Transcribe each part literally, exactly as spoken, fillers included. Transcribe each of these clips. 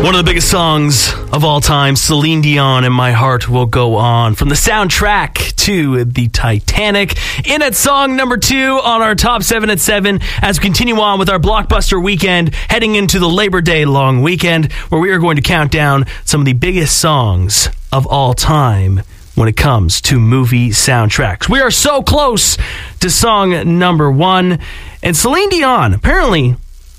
One of the biggest songs of all time, Celine Dion and My Heart Will Go On. From the soundtrack to the Titanic. In at song number two on our top seven at seven as we continue on with our blockbuster weekend, heading into the Labor Day long weekend, where we are going to count down some of the biggest songs of all time when it comes to movie soundtracks. We are so close to song number one. And Celine Dion, apparently,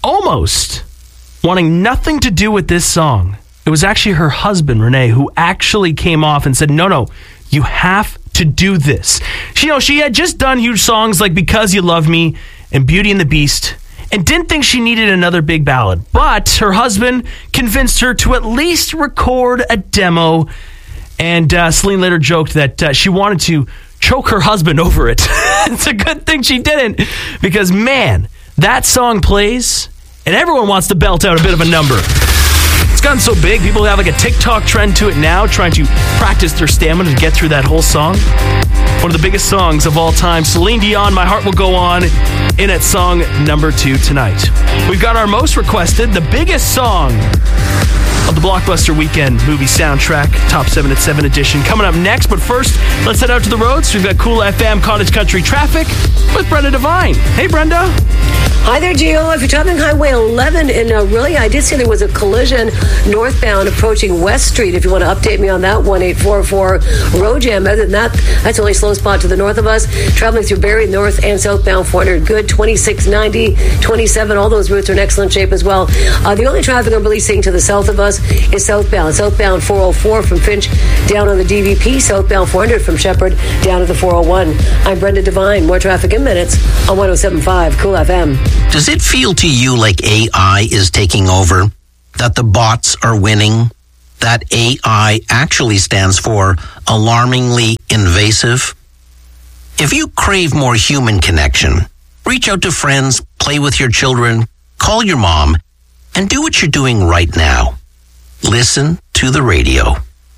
almost wanting nothing to do with this song. It was actually her husband, Renee, who actually came off and said, no, no, you have to do this. She, you know, she had just done huge songs like Because You Love Me and Beauty and the Beast and didn't think she needed another big ballad. But her husband convinced her to at least record a demo. And uh, Celine later joked that uh, she wanted to choke her husband over it. It's a good thing she didn't, because, man, that song plays and everyone wants to belt out a bit of a number. It's gotten so big, people have like a TikTok trend to it now, trying to practice their stamina to get through that whole song. One of the biggest songs of all time, Celine Dion, My Heart Will Go On, in at song number two tonight. We've got our most requested, the biggest song of the Blockbuster Weekend movie soundtrack, Top seven at seven edition, coming up next. But first, let's head out to the roads. We've got Cool F M Cottage Country Traffic with Brenda Devine. Hey, Brenda. Hi there, Gio. If you're traveling Highway eleven, and uh, really, I did see there was a collision northbound approaching West Street. If you want to update me on that, one eight four four road jam. Other than that, that's the only slow spot to the north of us. Traveling through Barrie, north and southbound, four hundred good, twenty-six ninety, twenty-seven. All those routes are in excellent shape as well. Uh, the only traffic I'm really seeing to the south of us is southbound. Southbound four oh four from Finch down on the D V P. Southbound four hundred from Shepherd down to the four oh one. I'm Brenda Devine. More traffic in minutes on one oh seven point five Cool F M. Does it feel to you like A I is taking over? That the bots are winning? That A I actually stands for alarmingly invasive? If you crave more human connection, reach out to friends, play with your children, call your mom, and do what you're doing right now. Listen to the radio.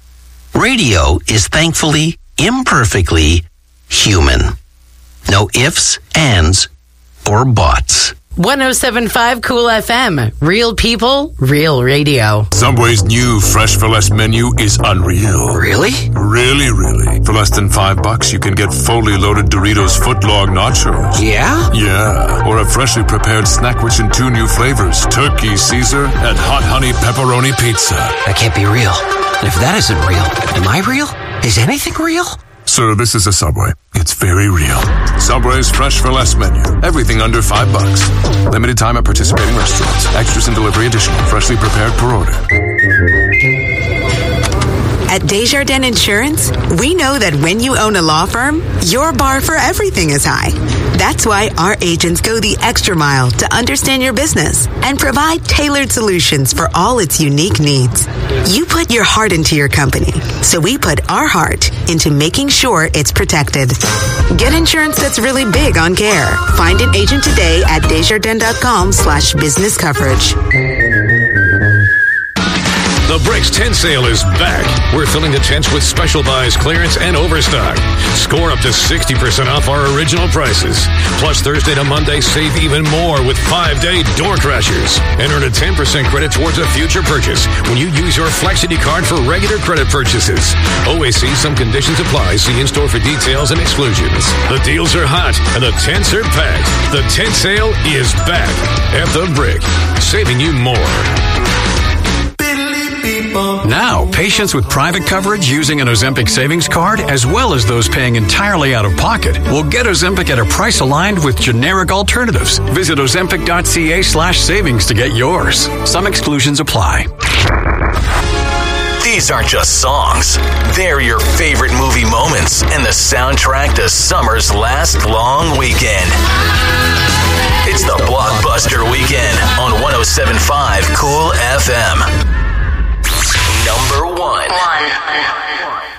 Radio is thankfully, imperfectly human. No ifs, ands, or buts. one oh seven point five Cool F M. Real people, real radio. Subway's new Fresh for Less menu is unreal. Really? Really, really. For less than five bucks, you can get fully loaded Doritos footlong nachos. Yeah? Yeah. Or a freshly prepared snack rich in two new flavors, Turkey Caesar and Hot Honey Pepperoni Pizza. That can't be real. And if that isn't real, am I real? Is anything real? Sir, this is a Subway. It's very real. Subway's Fresh for Less menu. Everything under five bucks. Limited time at participating restaurants. Extras and delivery additional. Freshly prepared per order. At Desjardins Insurance, we know that when you own a law firm, your bar for everything is high. That's why our agents go the extra mile to understand your business and provide tailored solutions for all its unique needs. You put your heart into your company, so we put our heart into making sure it's protected. Get insurance that's really big on care. Find an agent today at Desjardins.com slash business coverage. The Bricks tent sale is back. We're filling the tents with special buys, clearance, and overstock. Score up to sixty percent off our original prices. Plus, Thursday to Monday, save even more with five-day door crashers. And earn a ten percent credit towards a future purchase when you use your Flexity card for regular credit purchases. Always see some conditions apply. See in-store for details and exclusions. The deals are hot, and the tents are packed. The tent sale is back at The Brick, saving you more. Now, patients with private coverage using an Ozempic savings card, as well as those paying entirely out of pocket, will get Ozempic at a price aligned with generic alternatives. Visit ozempic.ca slash savings to get yours. Some exclusions apply. These aren't just songs. They're your favorite movie moments and the soundtrack to summer's last long weekend. It's the Blockbuster Weekend on one oh seven point five Cool F M.